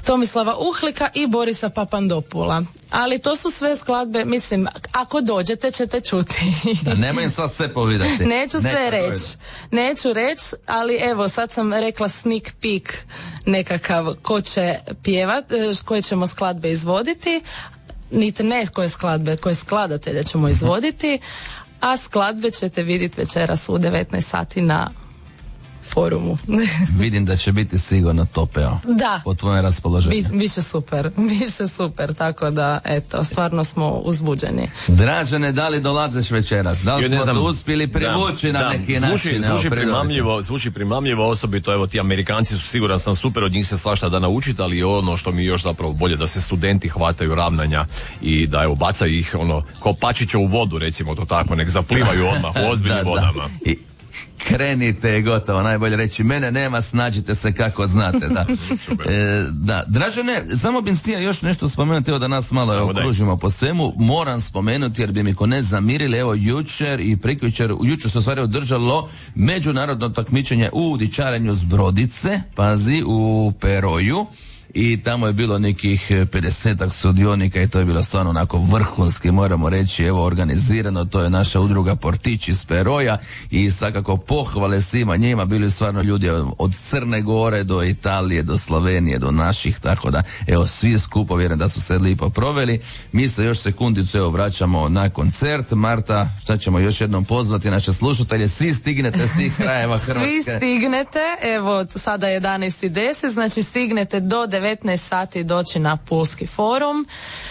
Tomislava Uhlika i Borisa Papandopula. Ali to su sve skladbe, mislim, ako dođete ćete čuti. Da, nemoj im sad sve povedati. Neću reći, ali evo, sad sam rekla sneak peek nekakav ko će pjevat, koje ćemo skladbe izvoditi, niti ne koje skladatelje ćemo izvoditi, a skladbe ćete vidjeti večeras u 19 sati na forumu. Vidim da će biti sigurno top, evo. Da. Po tvojem raspoloženju. Biće super, tako da, eto, stvarno smo uzbuđeni. Dražene, da li dolaziš večeras? Da li smo to uspjeli privući na neki način? Zvuči primamljivo, osobito, evo, ti Amerikanci su, siguran sam, super, od njih se svašta da naučiti, ali ono što mi još zapravo bolje, da se studenti hvataju ravnanja i da, evo, bacaju ih, ono, ko pačića u vodu, recimo to tako, nek zaplivaju odmah u ozbiljnim vodama. Krenite, gotovo, najbolje reći, mene nema, snađite se kako znate, da. Da, Dražene, samo bih htio još nešto spomenuti, evo da nas malo okružimo po svemu, moram spomenuti jer bi mi ko ne zamirili, evo jučer i prekjučer, jučer se u stvari održalo međunarodno takmičenje u dičarenju s brodice, pazi, u Peroju. I tamo je bilo nekih 50-ak sudionika i to je bilo stvarno onako vrhunski, moramo reći, evo, organizirano. To je naša udruga Portić iz Peroja i svakako pohvale svima njima, bili stvarno ljudi od Crne Gore do Italije, do Slovenije, do naših, tako da evo, svi skupo, vjerujem da su se lijepo proveli. Mi se još sekundicu evo vraćamo na koncert. Marta, šta ćemo još jednom pozvati naše slušatelje, svi stignete svih krajeva Hrvatske. Svi stignete, evo sada je 11:10, znači stignete do 19 sati doći na Pulski forum.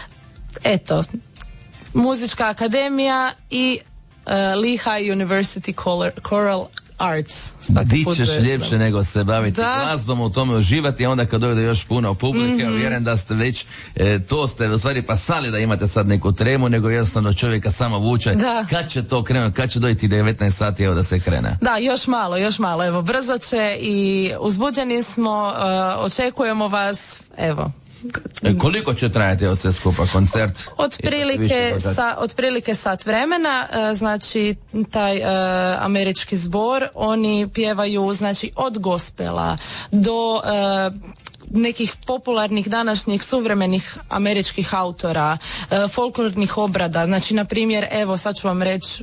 Eto, Muzička akademija i Lehigh University Choral Arts. Di ćeš ljepše nego se baviti glazbom, u tome uživati, a onda kad dojde još puno publike, vjerujem da ste već to ste u stvari pasali da imate sad neku tremu, nego jednostavno čovjeka samo vuče. Kad će to krenuti, kad će dojti 19 sati, evo da se krene? Da, još malo, evo, brzo će i uzbuđeni smo, očekujemo vas, evo. Koliko će trajati evo sve skupa koncert? Otprilike sat vremena, znači taj američki zbor, oni pjevaju znači od gospela do nekih popularnih današnjih suvremenih američkih autora, folklornih obrada, znači na primjer, evo sad ću vam reći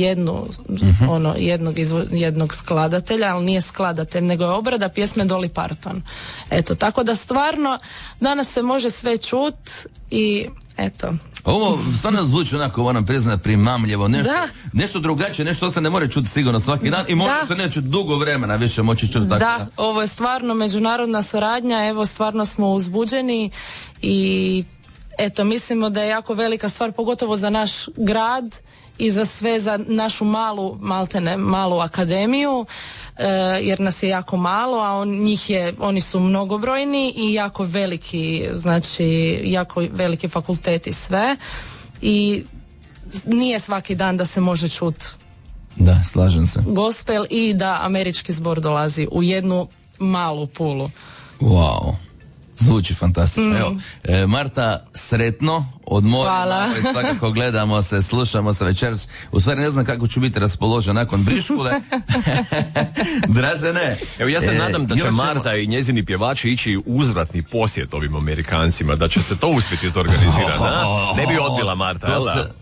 jednog skladatelja, ali nije skladatelj, nego je obrada pjesme Dolly Parton. Eto, tako da stvarno danas se može sve čut i eto. Ovo stvarno zvuči onako, moram priznati, primamljivo, nešto drugačije, nešto se ne može čuti sigurno svaki dan i možda se neće dugo vremena više moći čuti. Da, ovo je stvarno međunarodna suradnja, evo stvarno smo uzbuđeni i eto, mislimo da je jako velika stvar, pogotovo za naš grad i za sve, za našu malu akademiju, jer nas je jako malo, a oni su mnogobrojni i jako veliki, znači jako veliki fakulteti sve i nije svaki dan da se može čuti. Da, slažem se. Gospel i da američki zbor dolazi u jednu malu Pulu. Wow. Zvuči fantastično. Evo, Marta, sretno, odmorimo i svakako gledamo se, slušamo se večeras. U stvari ne znam kako ću biti raspoložen nakon Briškule. Dražene. Evo, ja se nadam da će Marta i njezini pjevači ići uzvratni posjet ovim Amerikancima, da će se to uspjeti izorganizirati. Ne bi odbila Marta,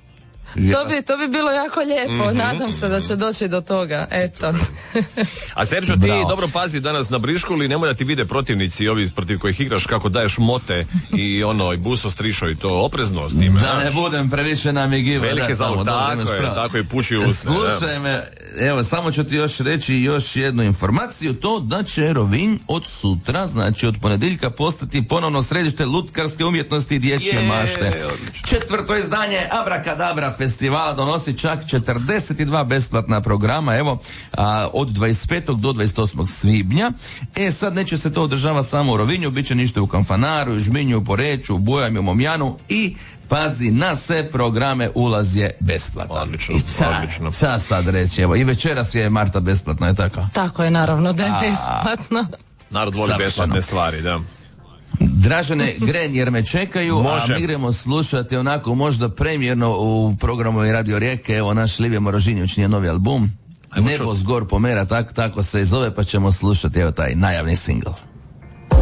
To bi bilo jako lijepo, nadam se da će doći do toga, eto. A Sergio, ti dobro pazi danas na Briškuli, nemoj da ti vide protivnici ovi protiv kojih igraš kako daješ mote i buso strišo i to, oprezno s time. Da ne budem previše namigivo. Velike zavod, tako je puši usne. Slušaj me, evo samo ću ti još reći još jednu informaciju, to da će Rovinj od sutra, znači od ponedjeljka, postati ponovno središte lutkarske umjetnosti i dječje mašte. Četvrto izdanje Abrakadabra festivala donosi čak 42 besplatna programa, evo, od 25. do 28. svibnja. Sad neće se to održavati samo u Rovinju, bit će ništa u Kanfanaru, Žminju, Poreču, Bujanju, Momjanu i pazi, na sve programe ulaz je besplatan. Odlično. Čas sad reći, evo, i večeras je Marta besplatno, je tako? Tako je, naravno da je besplatno. Narod voli besplatne stvari, da. Dražene, gren jer me čekaju, a mi idemo slušati onako možda premijerno u programu i Radio Rijeke, evo naš Livije Morožinjević nije novi album, Nebo zgor pomera, tako se i zove, pa ćemo slušati evo taj najavni singl.